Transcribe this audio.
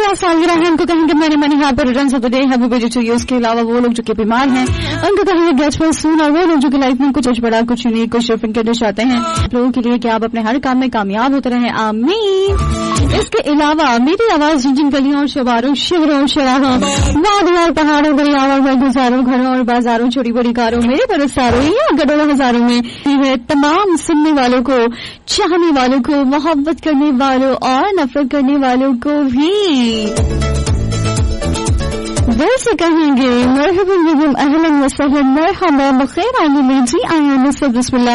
क्या सालगिरह है उनको कहेंगे मैंने money happy returns of the day, happy birthday to you. उसके अलावा वो लोग जो कि बीमार हैं उनको कहेंगे गेट वेल सून, और वो लोग जो कि लाइफ में कुछ बड़ा, कुछ यूनिक, कुछ डिफरेंट करना चाहते हैं आप लोगों के लिए कि आप अपने हर काम में कामयाब होते रहे, आमीन। इसके अलावा मेरी आवाज जिन गलियों, शबारों, शहरों, शराहों, वादियों, पहाड़ों, दरियाओं में, गुजारों, घरों और बाजारों, छोटी बड़ी कारों, मेरे परसारों या गडों हजारों में है तमाम सुनने वालों को, चाहने वालों को, मोहब्बत करने वालों और नफरत करने वालों को भी दिल से कहेंगे मरहबन बिकुम, अहलन व सहलन, मरहबा बखैर, आइए जी आइए बिस्मिल्लाह